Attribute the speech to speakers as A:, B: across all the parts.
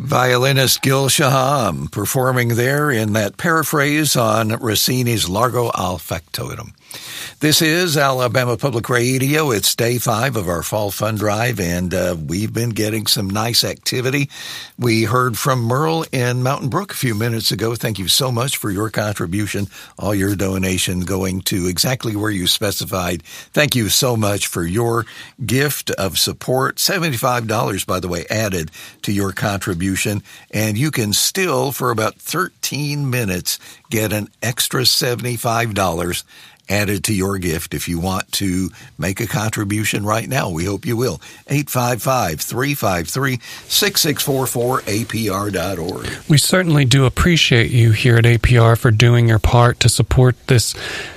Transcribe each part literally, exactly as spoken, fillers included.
A: Violinist Gil Shaham performing there in that paraphrase on Rossini's Largo al Factotum. This is Alabama Public Radio. It's day five of our Fall Fund Drive, and uh, we've been getting some nice activity. We heard from Merle in Mountain Brook a few minutes ago. Thank you so much for your contribution, all your donation going to exactly where you specified. Thank you so much for your gift of support. seventy-five dollars, by the way, added to your contribution, and you can still, for about thirteen minutes, get an extra seventy-five dollars added to your gift if you want to make a contribution right now. We hope you will. eight five five, three five three, six six four four, A P R dot org.
B: We certainly do appreciate you here at A P R for doing your part to support this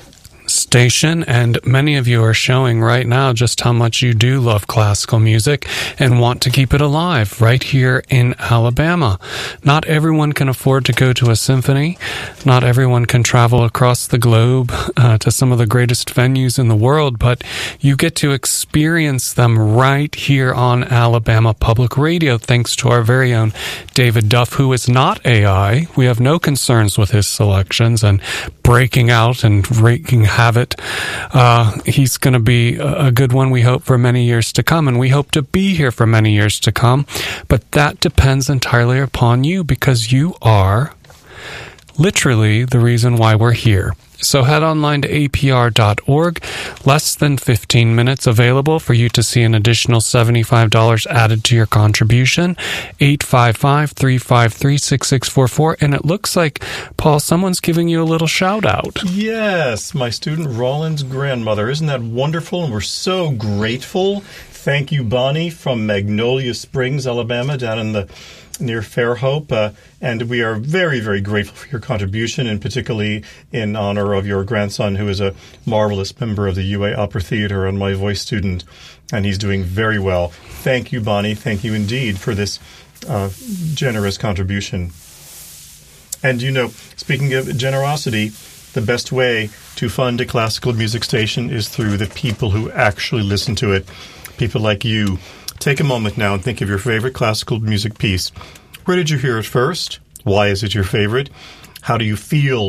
B: station, and many of you are showing right now just how much you do love classical music and want to keep it alive right here in Alabama. Not everyone can afford to go to a symphony. Not everyone can travel across the globe uh, to some of the greatest venues in the world, but you get to experience them right here on Alabama Public Radio, thanks to our very own David Duff, who is not A I. We have no concerns with his selections and breaking out and wreaking havoc. Uh, he's going to be a good one, we hope, for many years to come, and we hope to be here for many years to come. But that depends entirely upon you, because you are literally the reason why we're here. So head online to A P R dot org. Less than fifteen minutes available for you to see an additional seventy-five dollars added to your contribution. eight five five, three five three, six six four four. And it looks like, Paul, someone's giving you a little shout out.
C: Yes, my student Roland's grandmother. Isn't that wonderful? And we're so grateful. Thank you, Bonnie, from Magnolia Springs, Alabama, down in the near Fairhope, uh, and we are very, very grateful for your contribution, and particularly in honor of your grandson, who is a marvelous member of the U A Opera Theater and my voice student, and he's doing very well. Thank you, Bonnie. Thank you indeed for this uh, generous contribution. And, you know, speaking of generosity, the best way to fund a classical music station is through the people who actually listen to it, people like you. Take a moment now and think of your favorite classical music piece. Where did you hear it first? Why is it your favorite? How do you feel?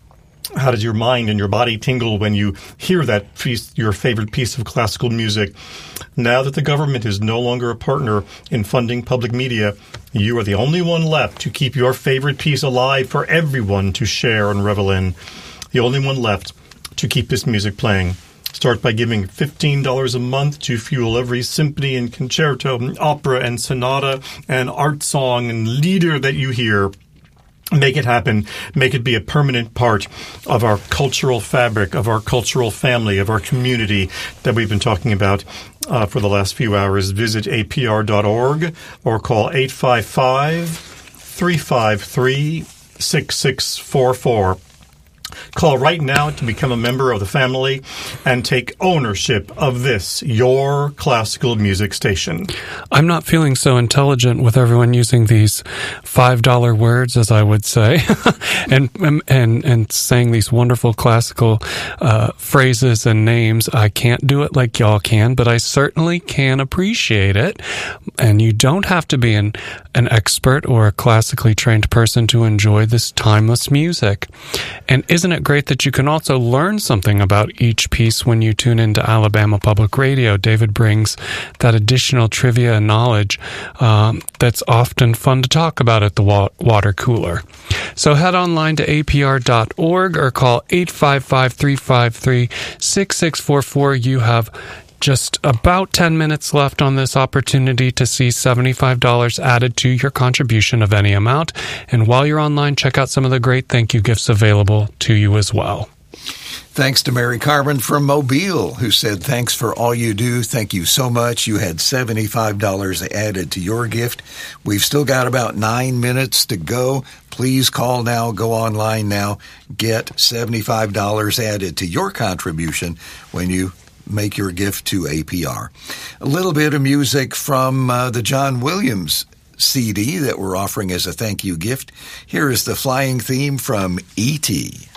C: How does your mind and your body tingle when you hear that piece, your favorite piece of classical music? Now that the government is no longer a partner in funding public media, you are the only one left to keep your favorite piece alive for everyone to share and revel in. The only one left to keep this music playing. Start by giving fifteen dollars a month to fuel every symphony and concerto and opera and sonata and art song and lieder that you hear. Make it happen. Make it be a permanent part of our cultural fabric, of our cultural family, of our community that we've been talking about uh, for the last few hours. Visit A P R dot org or call eight five five, three five three, six six four four. Call right now to become a member of the family and take ownership of this, your classical music station.
B: I'm not feeling so intelligent with everyone using these five dollar words, as I would say, and, and and saying these wonderful classical uh, phrases and names. I can't do it like y'all can, but I certainly can appreciate it. And you don't have to be an, an expert or a classically trained person to enjoy this timeless music. And isn't it great that you can also learn something about each piece when you tune into Alabama Public Radio? David brings that additional trivia and knowledge um, that's often fun to talk about at the wa- water cooler. So head online to A P R dot org or call eight five five, three five three, six six four four. You have just about ten minutes left on this opportunity to see seventy-five dollars added to your contribution of any amount. And while you're online, check out some of the great thank you gifts available to you as well.
A: Thanks to Mary Carmen from Mobile, who said, thanks for all you do. Thank you so much. You had seventy-five dollars added to your gift. We've still got about nine minutes to go. Please call now, go online now, get seventy-five dollars added to your contribution when you make your gift to A P R. A little bit of music from uh, the John Williams C D that we're offering as a thank you gift. Here is the flying theme from E T